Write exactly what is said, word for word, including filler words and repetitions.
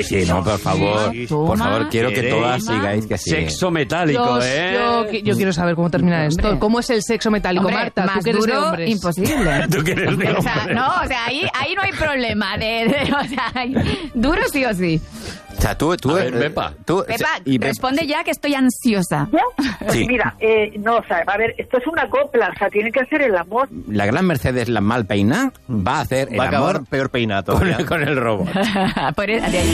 Sí, no, por favor. Toma. Por favor, quiero que ¿Queréis? todas sigáis que sí. Sexo metálico, Yo, ¿eh? yo, yo quiero saber cómo termina esto. Hombre. ¿Cómo es el sexo metálico, Hombre, Marta? más Tú que eres de duro, hombres. imposible. Tú que eres de O sea, hombre. no, o sea, ahí, ahí no hay problema. De, de- o sea, hay- duro sí o sí. O sea, tú... tú A ver, eh, Pepa. tú- Pepa, y Pepa- responde ya que estoy ansiosa. Pues Sí. mira, eh, no, o sea, a ver, esto es una copla, o sea, tiene que hacer el amor. La gran Mercedes, la mal peina, va a hacer el Va a acabar amor peor peinado. con, con el robot. Por eso- de ahí